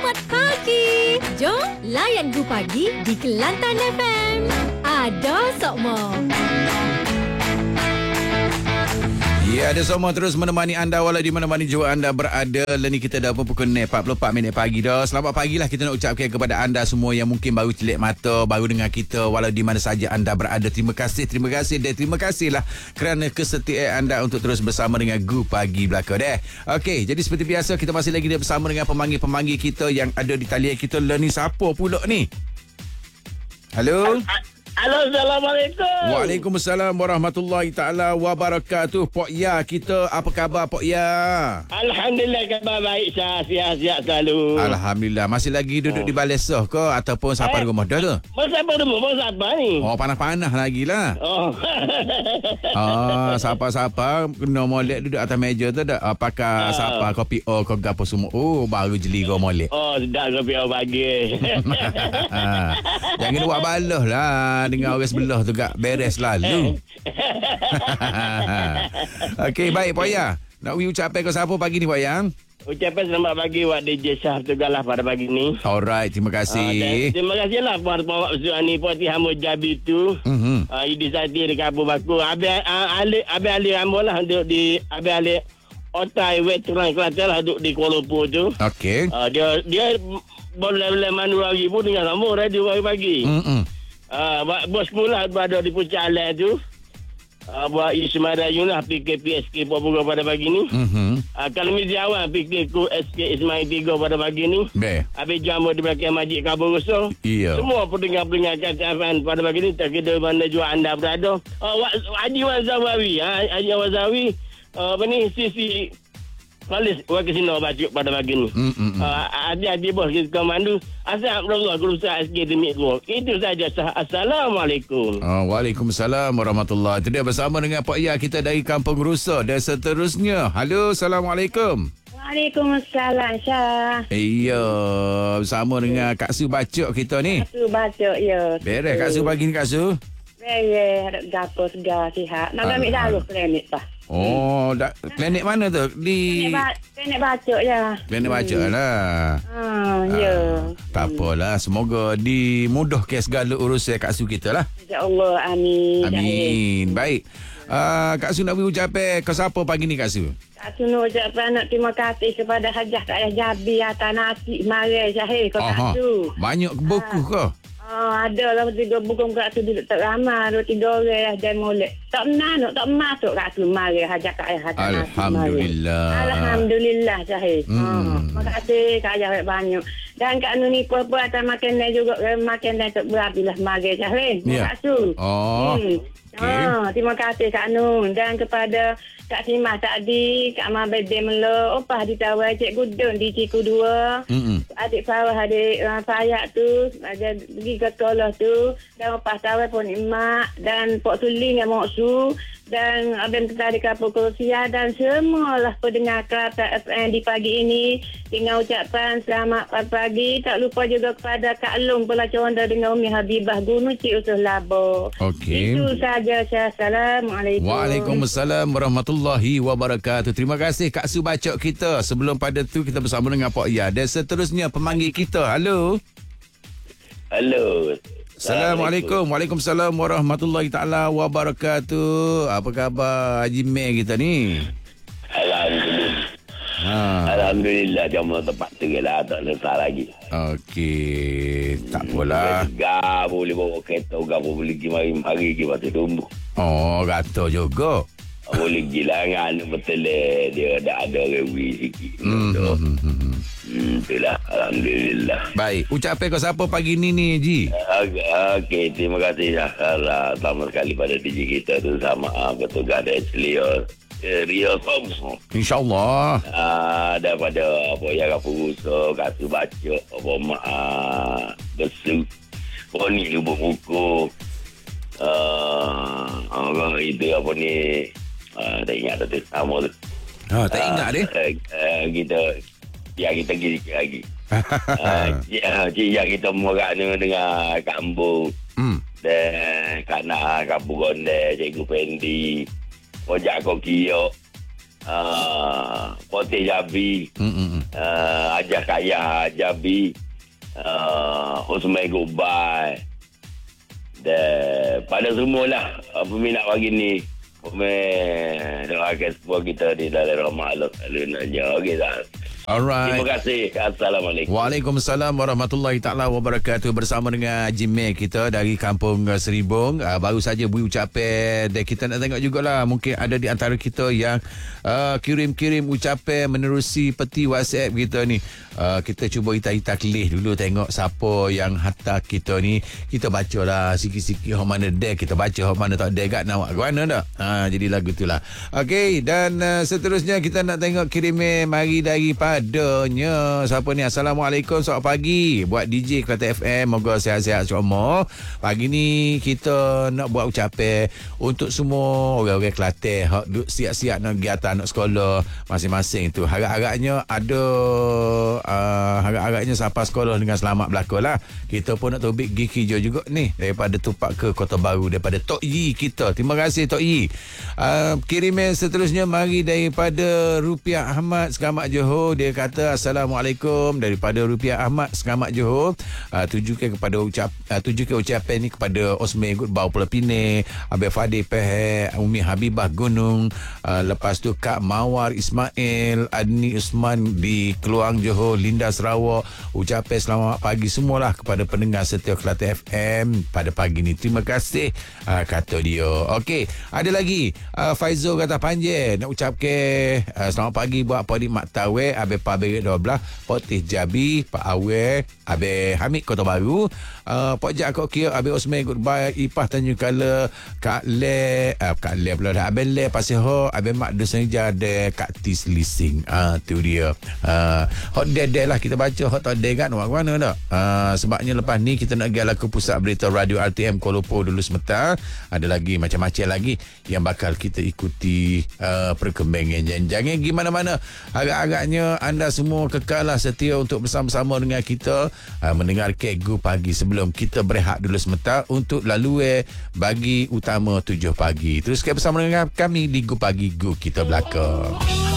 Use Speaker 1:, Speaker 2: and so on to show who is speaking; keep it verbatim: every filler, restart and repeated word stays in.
Speaker 1: Selamat pagi. Jom layan Gu Pagi di Kelantan F M. Ada Sokmo.
Speaker 2: Ya, ada semua terus menemani anda walau di mana-mana jua anda berada. Leni kita dah pun pukul empat puluh empat minit pagi dah. Selamat pagi lah kita nak ucapkan kepada anda semua yang mungkin baru celik mata, baru dengar kita walau di mana saja anda berada. Terima kasih, terima kasih dan terima kasihlah kerana kesetiaan anda untuk terus bersama dengan Gu Pagi belaka deh. Okey, jadi seperti biasa kita masih lagi bersama dengan pemanggil-pemanggil kita yang ada di talian kita. Leni siapa pula ni? Halo.
Speaker 3: Halo, Assalamualaikum.
Speaker 2: Waalaikumsalam warahmatullahi taala wabarakatuh. Pok Ya kita, apa khabar Pok Ya?
Speaker 3: Alhamdulillah, khabar baik, saya sihat-sihat selalu.
Speaker 2: Alhamdulillah. Masih lagi duduk oh. di balai soh ke ataupun sapa eh, di rumah dah tu?
Speaker 3: Masa apa rumah? Masa apa ni?
Speaker 2: Oh, panas-panas lagi lah.
Speaker 3: Oh.
Speaker 2: Ah, sapa-sapa kena molek duduk atas meja tu dah. Ah, pakai ah. sapa kopi oh kau gapo semua. Oh, baru jeli kau molek.
Speaker 3: Oh, sedap kopi oh pagi.
Speaker 2: Jangan buat baloh lah dengan orang sebelah tu gak beres lalu. Okey, baik Pak Ya. Nak ucapkan ke siapa pagi ni Pak Ya?
Speaker 3: Ucapan selamat pagi buat D J Syah Tegalah pada pagi ni.
Speaker 2: Alright, terima kasih.
Speaker 3: Uh, terima kasihlah buat bawa persoalan ni Poti Hamo Jabi tu. Mhm. Uh, Idi Sati dekat Abu Bakar. Abi uh, Ali Abi Ali Rambo lah duduk di Abi Ali Otai Veteran Kelantan lah duduk di Kuala Lumpur tu. Okey. Uh, dia dia boleh-boleh manuari pun dengan sama radio pagi-pagi. Mhm. Uh, bos mula berada di puncak alat tu. Uh, buat Ismail lah P K P S K Pembuka pada pagi ni. Mm-hmm. Uh, kalau media awal P K Q S K Ismail tiga pada pagi ni. Be. Habis jamu di belakang Majid Kabur Rosso. Iya. Semua pendengar-pendengar K T F N pada pagi ni tak kira mana jua anda berada. Uh, Haji Wazawi. Ha, Haji Wazawi. Uh, apa ni sisi Polis wakil sini baca pada pagi ni. Mm, mm, uh, hati-hati bos kita komandu. Assalamualaikum warahmatullahi wabarakatuh. Itu saja. Assalamualaikum.
Speaker 2: Oh, Waalaikumsalam warahmatullahi. Itu dia bersama dengan Pak Ya kita dari Kampung Rusa dan seterusnya. Halo, Assalamualaikum.
Speaker 4: Waalaikumsalam, Syah.
Speaker 2: Iya, bersama dengan Kak Su Bacok kita ni.
Speaker 4: Kak Su Bacok, ya.
Speaker 2: Beres Kak Su pagi ni Kak Su?
Speaker 4: Beres, ada gapo segar sihat. Nak ambil darah klinik pak.
Speaker 2: Oh, dak klinik mana tu? Di
Speaker 4: klinik Bacok ya.
Speaker 2: Klinik Bacok lah.
Speaker 4: Ha, ya.
Speaker 2: Tak apalah, semoga dimudahkan segala urusan Kak Su kita lah.
Speaker 4: InsyaAllah, amin.
Speaker 2: Amin. Baik. Uh, Kak Su nak beri ucapan ke siapa pagi ni Kak Su?
Speaker 4: Kak Su nak ucapkan nak terima kasih kepada Hajah Kak Jabi atas nasi mari Syahir ke Kak Su.
Speaker 2: Banyak buku ke?
Speaker 4: Oh, ada lah tiga buku Kak Su duduk tak ramai. Dua tiga orang lah dan molek. Tak pernah nak, tak masuk Kak Su mari Hajah Kak Ayah.
Speaker 2: Alhamdulillah.
Speaker 4: Alhamdulillah Syahir. Hmm. Oh, terima kasih Kak Ayah banyak. Dan Kak Anu ni puan-puan atas makanan juga. Makanan tak berabilah mari Syahir.
Speaker 2: Ya.
Speaker 4: Kak Su.
Speaker 2: Oh. Hmm.
Speaker 4: Okay. Ah, terima kasih Kak Nun dan kepada Kak Simah tadi, Kak Mabede Melo, opah ditawar Cik Gudun di Ciku dua. Mm-hmm. Adik Farah, adik uh, Fayak tu, ada pergi ke sekolah tu. Dan opah tawar pun Mak dan Pok Suling dan Mok Su. Dan Abang Tentara Kapur Kursia dan semualah pendengar Kelantan F M di pagi ini. Dengan ucapan selamat pagi. Tak lupa juga kepada Kak Long Pelaconda dengan Umi Habibah Gunung Cik Usuh Labo.
Speaker 2: Okey.
Speaker 4: Itu saja saya. Assalamualaikum.
Speaker 2: Waalaikumsalam warahmatullahi wabarakatuh. Terima kasih Kak Su Bacok kita. Sebelum pada tu kita bersama dengan Pak Ya. Dan seterusnya pemanggil kita. Halo.
Speaker 3: Halo.
Speaker 2: Assalamualaikum. Waalaikumsalam warahmatullahi taala wabarakatuh. Apa khabar Haji Meh kita ni?
Speaker 3: Alhamdulillah. Ha. Alhamdulillah jam tempat tergelah tak letak lagi.
Speaker 2: Okey, tak apalah.
Speaker 3: Gak boleh bawa kereta, gak boleh pergi mari-mari pergi batu tumbuh.
Speaker 2: Oh, kata juga.
Speaker 3: Boleh gila dengan betul dia dah ada rewi sikit. Hmm. Hmm, itulah. Alhamdulillah.
Speaker 2: Baik. Ucapan kau siapa pagi ni ni, Ji?
Speaker 3: Okey, okay, terima kasih. Allah. Selamat sekali pada D J kita tu sama uh, petugas dari Rio. Rio Thompson.
Speaker 2: InsyaAllah.
Speaker 3: Uh, daripada apa yang aku usaha, kata baca, apa mak uh, besu. Poni lubuk buku. Uh, orang itu apa ni. Uh, tak ingat tu sama tu.
Speaker 2: Oh, tak ingat dia?
Speaker 3: Uh, uh, kita ya kita pergi sikit lagi. uh, Cik kita murak dengan, dengan Kak Ambu. Hmm. Dan Kak Nah, Kak Bugonde, Cikgu Fendi, Ojak Kokio. uh, Pote Jabi,
Speaker 2: Mm-mm.
Speaker 3: uh, Ajah Kaya Jabi, uh, Osman Goodbye. Dan pada semualah uh, peminat pagi ni. Komen doakan semua kita di dalam rahmat Allah Alhamdulillah. Okey tak?
Speaker 2: Alright.
Speaker 3: Terima kasih. Assalamualaikum.
Speaker 2: Waalaikumsalam warahmatullahi taala wabarakatuh. Bersama dengan Jimmy kita dari Kampung Seribung. Uh, baru saja beri ucapan dan kita nak tengok jugalah mungkin ada di antara kita yang uh, kirim-kirim ucapan menerusi peti WhatsApp kita ni. Uh, kita cuba ita-ita kelih dulu tengok siapa yang hantar kita ni. Kita bacalah sikit-sikit hok mana dia kita baca, hok mana tak dia kat nak mana dak. Ha jadi lagu itulah. Okey, dan uh, seterusnya kita nak tengok kiriman mari daripada adanya siapa ni. Assalamualaikum, selamat pagi buat D J Kelantan F M, moga sihat-sihat semua. Pagi ni kita nak buat ucapan untuk semua orang-orang Kelantan hak duk siap-siap nak pergi atas nak sekolah masing-masing tu. Harap-harapnya ada uh, harap-harapnya sampai sekolah dengan selamat belaka lah. Kita pun nak tobik pergi kerja juga ni daripada Tupak ke Kota Baru daripada Tok Yi kita. Terima kasih Tok Yi. Uh, kiriman seterusnya mari daripada Rupiah Ahmad Sekamat Johor. Dia kata Assalamualaikum daripada Rupiah Ahmad Sekamat Johor. Uh, tujukan kepada ucap uh, tujukan ucapan ni kepada Osman Goodbau Pulau Pinang, Abang Fadil Pehek, Umi Habibah Gunung, uh, lepas tu Kak Mawar Ismail, Adni Usman di Keluang Johor, Linda Sarawak. Ucapan selamat pagi semualah kepada pendengar setia Kelantan F M pada pagi ni. Terima kasih uh, kata dia. Okey, ada lagi uh, Faizul kata panjang nak ucapkan uh, selamat pagi buat Pak Dik Mak Tawe, Abang Pabrik dua belas, Potih Jabi, Pak Awe, Abang Hamid Kota Baru, uh, Pak Jak Kok Kia, Abang Osman Goodbye, Ipah Tanjung Kala, Kak Le, uh, Kak Le pula dah, Abang Le Pasir Ho, Abang Mak Desenja de Kak Tis Lising. Ah uh, tu dia. Uh, hot dede lah kita baca, hot tak dede kan mana dah. Uh, sebabnya lepas ni kita nak pergi ke pusat berita radio R T M Kuala Lumpur dulu sebentar. Ada lagi macam-macam lagi yang bakal kita ikuti uh, perkembangan. Jangan pergi mana-mana. Agak-agaknya anda semua kekallah setia untuk bersama-sama dengan kita uh, mendengar Kegu Pagi sebelum kita berehat dulu sebentar untuk laluan bagi utama tujuh pagi. Teruskan bersama dengan kami di Gu Pagi Gu Kita Belakang.